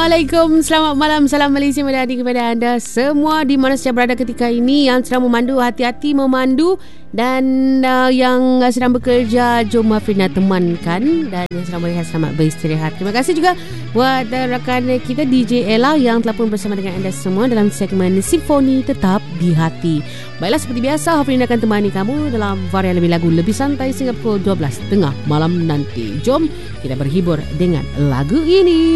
Assalamualaikum, selamat malam, salam Malaysia Madani kepada anda semua di mana saja berada ketika ini. Yang sedang memandu, hati-hati memandu. Dan yang sedang bekerja, jom Afrina temankan. Dan yang sedang berehat, selamat beristirahat. Terima kasih juga buat rakan kita DJ Ella yang telah pun bersama dengan anda semua dalam segmen Simfoni Tetap di Hati. Baiklah, seperti biasa, Afrina akan temani kamu dalam varian lebih lagu lebih santai sehingga pukul 12 tengah malam nanti. Jom kita berhibur dengan lagu ini.